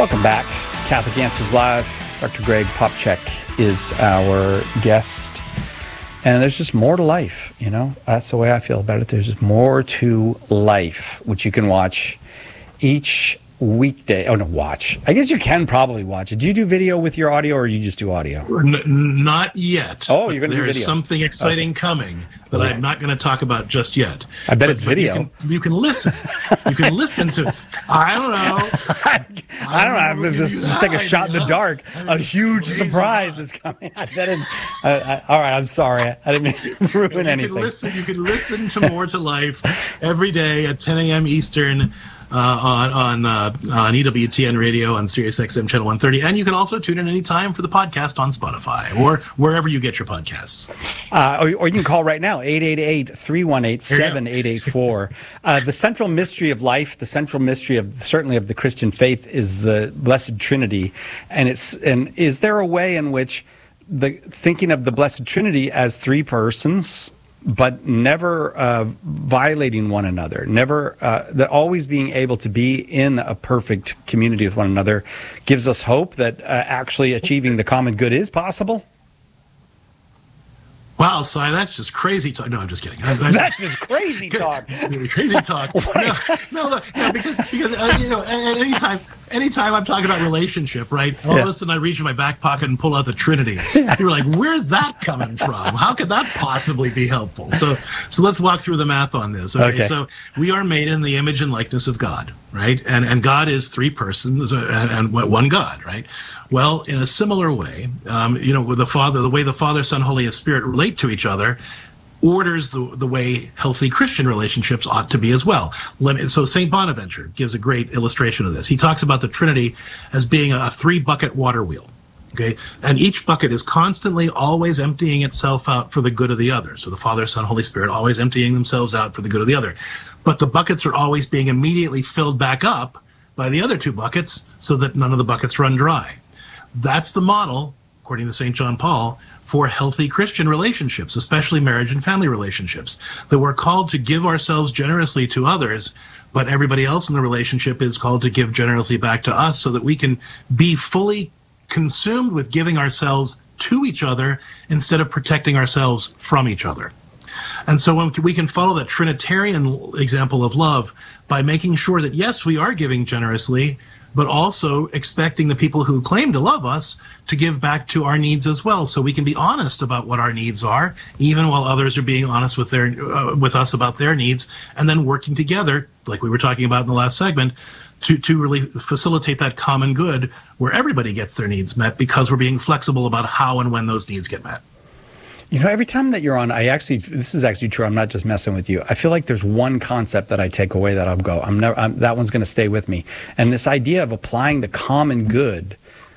Welcome back. Catholic Answers Live. Dr. Greg Popcak is our guest. And there's just more to life, you know? That's the way I feel about it. There's just more to life, which you can watch each weekday. Oh, no, watch. I guess you can probably watch it. Do you do video with your audio, or you just do audio? Not yet. Oh, you're going to do video. There's something exciting coming that I'm not going to talk about just yet. I bet it's video. You can listen. You can listen to. I don't know. I don't know. Just take a shot in the dark. A huge surprise is coming. I bet it. All right, I'm sorry. I didn't mean to ruin anything. You can listen to More to Life every day at 10 a.m. Eastern. On EWTN Radio on Sirius XM Channel 130. And you can also tune in anytime for the podcast on Spotify or wherever you get your podcasts. Or you can call right now, 888-318-7884. The central mystery of life, the central mystery of certainly of the Christian faith is the Blessed Trinity. And is there a way in which thinking of the Blessed Trinity as three persons, but never violating one another, that always being able to be in a perfect community with one another gives us hope that actually achieving the common good is possible? Wow, Si, that's just crazy talk. No, I'm just kidding. That's just crazy talk. Crazy talk. No, because you know, anytime I'm talking about relationship, right? All of a sudden I reach in my back pocket and pull out the Trinity. You're like, where's that coming from? How could that possibly be helpful? So let's walk through the math on this. Okay. So we are made in the image and likeness of God, right? And God is three persons and one God, right? Well, in a similar way, you know, with the way the Father, Son, Holy Spirit relate to each other orders the way healthy Christian relationships ought to be as well. So St. Bonaventure gives a great illustration of this. He talks about the Trinity as being a three-bucket water wheel. Okay, and each bucket is constantly always emptying itself out for the good of the other. So the Father, Son, Holy Spirit always emptying themselves out for the good of the other. But the buckets are always being immediately filled back up by the other two buckets so that none of the buckets run dry. That's the model, according to St. John Paul, for healthy Christian relationships, especially marriage and family relationships, that we're called to give ourselves generously to others, but everybody else in the relationship is called to give generously back to us so that we can be fully consumed with giving ourselves to each other instead of protecting ourselves from each other. And so when we can follow that Trinitarian example of love by making sure that, yes, we are giving generously, but also expecting the people who claim to love us to give back to our needs as well, so we can be honest about what our needs are, even while others are being honest with us about their needs, and then working together, like we were talking about in the last segment, to really facilitate that common good where everybody gets their needs met because we're being flexible about how and when those needs get met. You know, every time that you're on, this is actually true. I'm not just messing with you. I feel like there's one concept that I take away that I'll go, that one's going to stay with me. And this idea of applying the common good,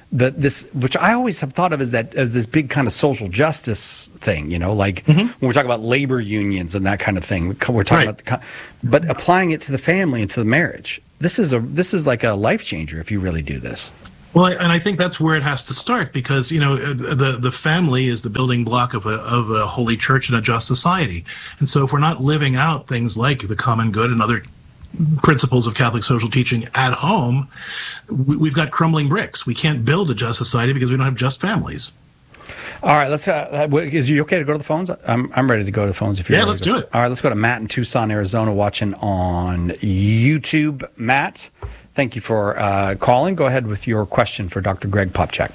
which I always have thought of as this big kind of social justice thing, you know, like when we're talking about labor unions and that kind of thing, we're talking about but applying it to the family and to the marriage. This is like a life changer if you really do this. Well, and I think that's where it has to start because, you know, the family is the building block of a holy church and a just society. And so if we're not living out things like the common good and other principles of Catholic social teaching at home, we've got crumbling bricks. We can't build a just society because we don't have just families. All right, let's. Is you okay to go to the phones? I'm ready to go to the phones if you're ready. Yeah, let's do it. All right, let's go to Matt in Tucson, Arizona, watching on YouTube. Matt, thank you for calling. Go ahead with your question for Dr. Greg Popcak.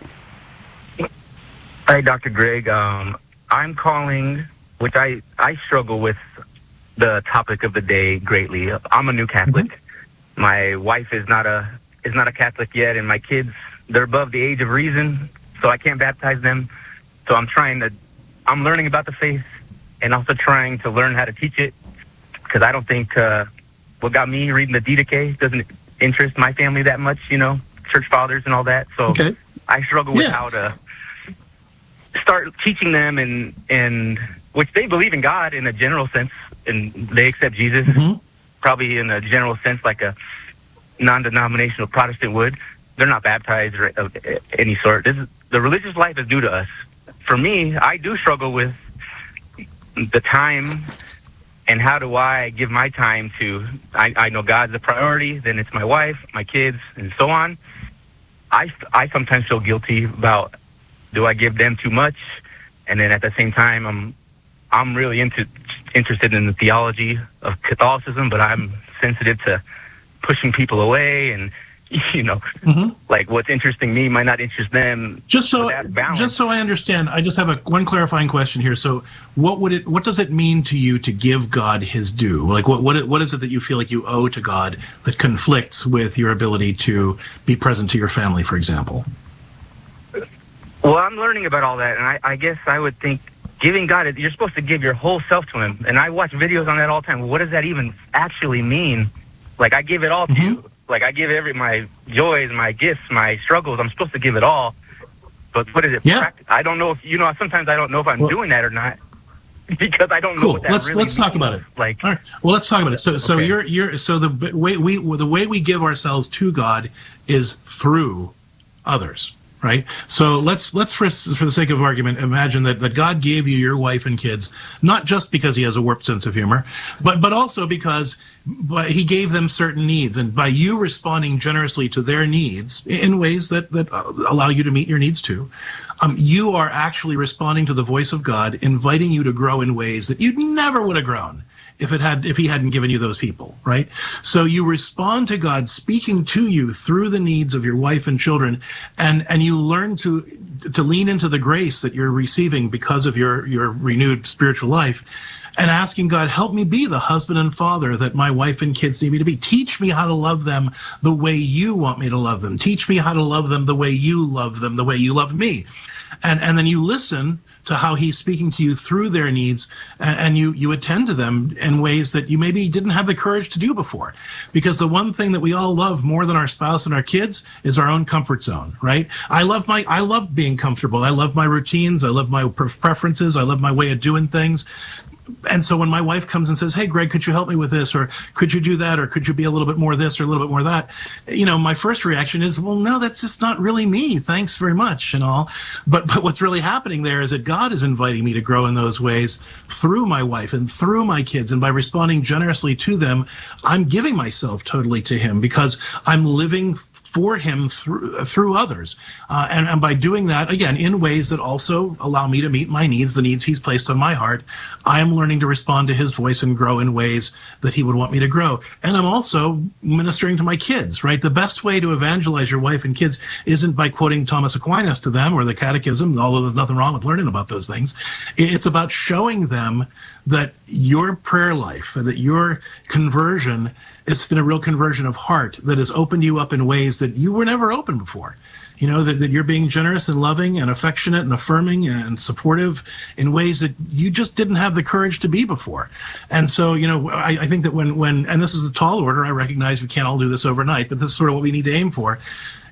Hi, Dr. Greg. I'm calling, which I struggle with the topic of the day greatly. I'm a new Catholic. My wife is not a Catholic yet, and my kids, they're above the age of reason, so I can't baptize them. So I'm learning about the faith and also trying to learn how to teach it because I don't think what got me reading the Didache doesn't interest my family that much, you know, church fathers and all that. So I struggle with how to start teaching them and which they believe in God in a general sense and they accept Jesus probably in a general sense like a non-denominational Protestant would. They're not baptized or of any sort. The religious life is new to us. For me, I do struggle with the time and how do I give my time to, I know God's a priority, then it's my wife, my kids, and so on. I sometimes feel guilty about, do I give them too much? And then at the same time, I'm really interested in the theology of Catholicism, but I'm sensitive to pushing people away, and like what's interesting me might not interest them. Just so I understand, I just have one clarifying question here. So what does it mean to you to give God his due? Like what is it that you feel like you owe to God that conflicts with your ability to be present to your family, for example? Well, I'm learning about all that, and I guess I would think giving God, you're supposed to give your whole self to him. And I watch videos on that all the time. What does that even actually mean? Like, I give it all to you. Like, I give my joys, my gifts, my struggles. I'm supposed to give it all. But what is it? Yeah. I don't know if, sometimes I don't know if I'm doing that or not, because I don't know what that really let's talk about it. Like, all right. Well, let's talk about it. So okay. The way we give ourselves to God is through others. Right. So let's for the sake of argument, imagine that God gave you your wife and kids, not just because he has a warped sense of humor, but also because he gave them certain needs. And by you responding generously to their needs in ways that allow you to meet your needs too, you are actually responding to the voice of God, inviting you to grow in ways that you never would have grown if he hadn't given you those people, right? So you respond to God speaking to you through the needs of your wife and children, and you learn to lean into the grace that you're receiving because of your renewed spiritual life, and asking God, help me be the husband and father that my wife and kids need me to be. Teach me how to love them the way you want me to love them. Teach me how to love them the way you love them, the way you love me. And then you listen to how he's speaking to you through their needs, and you attend to them in ways that you maybe didn't have the courage to do before. Because the one thing that we all love more than our spouse and our kids is our own comfort zone, right? I love being comfortable. I love my routines. I love my preferences. I love my way of doing things. And so when my wife comes and says, hey, Greg, could you help me with this? Or could you do that? Or could you be a little bit more this or a little bit more that? My first reaction is, well, no, that's just not really me. Thanks very much and all. But what's really happening there is that God is inviting me to grow in those ways through my wife and through my kids. And by responding generously to them, I'm giving myself totally to him because I'm living for him through others. And by doing that, again, in ways that also allow me to meet my needs, the needs he's placed on my heart, I am learning to respond to his voice and grow in ways that he would want me to grow. And I'm also ministering to my kids, right? The best way to evangelize your wife and kids isn't by quoting Thomas Aquinas to them or the Catechism, although there's nothing wrong with learning about those things. It's about showing them that your prayer life, that your conversion has been a real conversion of heart that has opened you up in ways that you were never open before. That you're being generous and loving and affectionate and affirming and supportive in ways that you just didn't have the courage to be before. And so, I think that when and this is a tall order, I recognize we can't all do this overnight, but this is sort of what we need to aim for,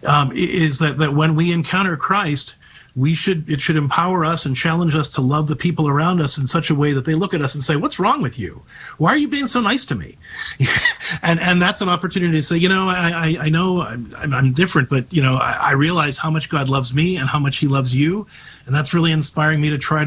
is that when we encounter Christ, it should empower us and challenge us to love the people around us in such a way that they look at us and say, what's wrong with you? Why are you being so nice to me? and that's an opportunity to say, I know I'm different, but, I realize how much God loves me and how much he loves you. And that's really inspiring me to try to